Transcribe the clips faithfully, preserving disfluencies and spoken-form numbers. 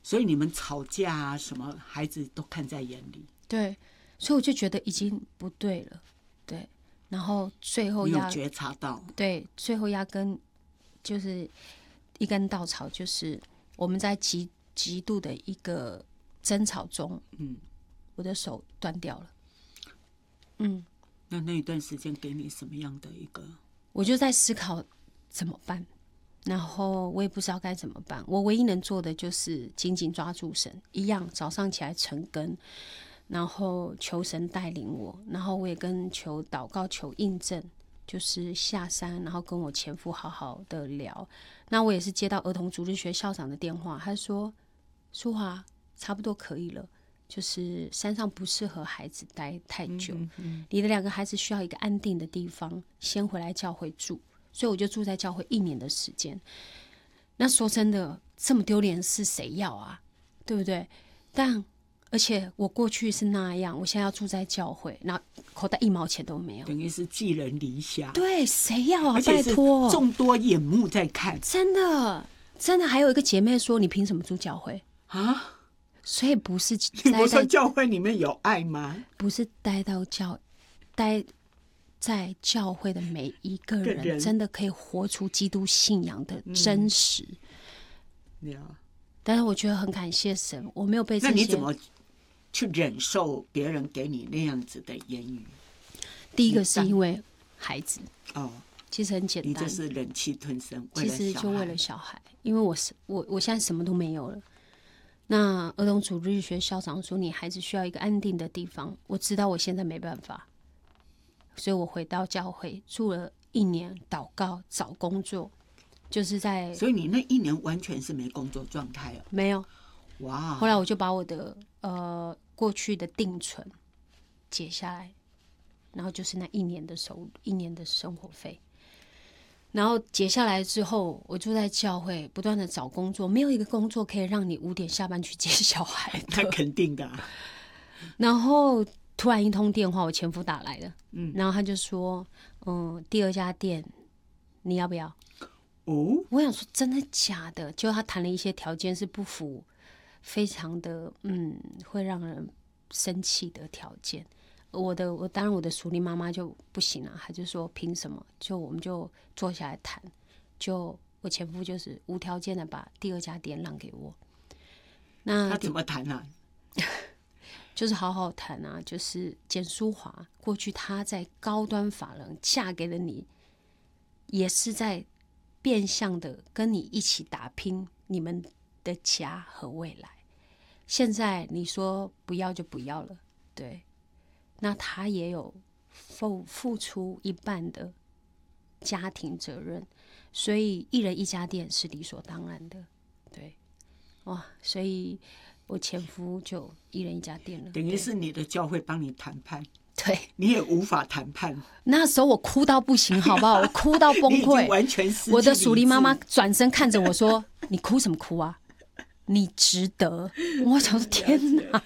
所以你们吵架啊什么，孩子都看在眼里。 对，所以我就觉得已经不对了，对。然后最后压你有觉察到？ 对，最后压根就是一根稻草，就是我们在极极度的一个争吵中，嗯，我的手断掉了，嗯。 那那一段时间给你什么样的一个？ 我就在思考怎么办，然后我也不知道该怎么办。我唯一能做的就是紧紧抓住神，一样早上起来晨更，然后求神带领我，然后我也跟求祷告求印证，就是下山，然后跟我前夫好好的聊。那我也是接到儿童主日学校长的电话，他说：“淑华，差不多可以了。”就是山上不适合孩子待太久，嗯嗯，你的两个孩子需要一个安定的地方，先回来教会住，所以我就住在教会一年的时间。那说真的，这么丢脸的事谁要啊？对不对？但而且我过去是那样，我现在要住在教会，然后口袋一毛钱都没有， 等于是寄人篱下。 对，谁要啊？拜托， 众多眼目在看， 真的，真的。还有一个姐妹说：“你凭什么住教会啊？” 所以不是你不说教会里面有爱吗？ 不是待到教，待在教会的每一个人，真的可以活出基督信仰的真实。 嗯、 但是我觉得很感谢神，我没有被这些。 那你怎么去忍受别人给你那样子的言语？ 第一个是因为孩子哦， 其实很简单， 你这是忍气吞声， 其实就为了小孩，因为我是我我现在什么都没有了。那儿童主日学校长说，你孩子需要一个安定的地方。我知道我现在没办法，所以我回到教会住了一年，祷告找工作，就是在。 所以你那一年完全是没工作状态了？ 没有。 哇！ 后来我就把我的呃过去的定存解下来，然后就是那一年的收入，一年的生活费。然后解下来之后，我就在教会不断的找工作，没有一个工作可以让你五点下班去接小孩的。 那肯定的、啊。 然后突然一通电话，我前夫打来了，嗯，然后他就说，嗯，第二家店你要不要？ 哦， 我想说真的假的？就他谈了一些条件是不符，非常的嗯，会让人生气的条件。我的我当然我的属灵妈妈就不行啊，她就说凭什么？就我们就坐下来谈，就我前夫就是无条件的把第二家店让给我。那他怎么谈啊？ 就是好好谈啊，就是简淑华过去她在高端法人嫁给了你，也是在变相的跟你一起打拼你们的家和未来。现在你说不要就不要了，对。那他也有付付出一半的家庭责任，所以一人一家店是理所当然的，对，哇，所以我前夫就一人一家店了， 等于是你的教会帮你谈判， 对， 你也无法谈判。 那时候我哭到不行，好不好？我哭到崩溃， 完全失去理智。 我的属灵妈妈转身看着我说：“你哭什么哭啊？你值得。”我想说：“天哪！”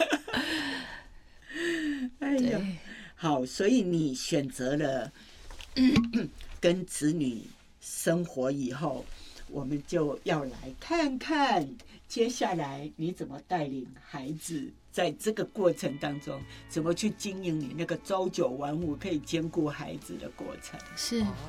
哎呀，好，所以你选择了跟子女生活以后，我们就要来看看接下来你怎么带领孩子，在这个过程当中怎么去经营你那个朝九晚五可以兼顾孩子的过程。 是。